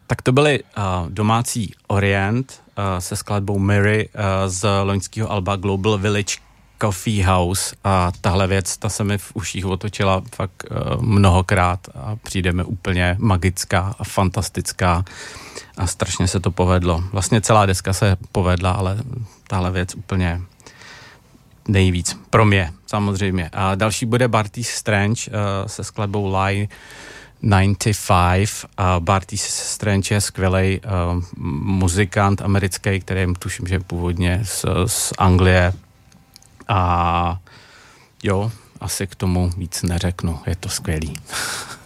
Tak to byly domácí Orient se skladbou Mary z loňského alba Global Village Coffee House a tahle věc, ta se mi v uších otočila fakt mnohokrát a přijde mi úplně magická a fantastická a strašně se to povedlo. Vlastně celá deska se povedla, ale tahle věc úplně nejvíc. Pro mě, samozřejmě. A další bude Bartees Strange se skladbou Lie 95. A Bartees Strange je skvělej muzikant americký, který tuším, že původně z Anglie. A jo, asi k tomu víc neřeknu. Je to skvělý.